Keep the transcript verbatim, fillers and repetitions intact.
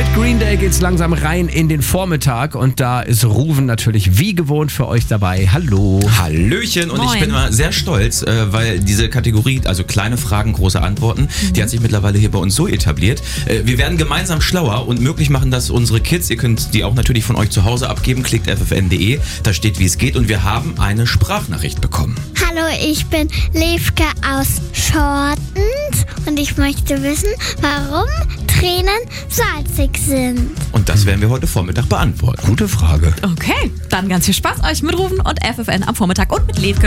Mit Green Day geht's langsam rein in den Vormittag und da ist Ruven natürlich wie gewohnt für euch dabei. Hallo. Hallöchen und Moin. Ich bin mal sehr stolz, äh, weil diese Kategorie, also kleine Fragen, große Antworten, mhm. die hat sich mittlerweile hier bei uns so etabliert. Äh, wir werden gemeinsam schlauer und möglich machen das unsere Kids. Ihr könnt die auch natürlich von euch zu Hause abgeben. Klickt f f n punkt d e, da steht, wie es geht und wir haben eine Sprachnachricht bekommen. Hallo, ich bin Levke aus Shortens und ich möchte wissen, warum Tränen salzig sind. Und das werden wir heute Vormittag beantworten. Gute Frage. Okay, dann ganz viel Spaß euch mit Rufen und F F N am Vormittag und mit Levke.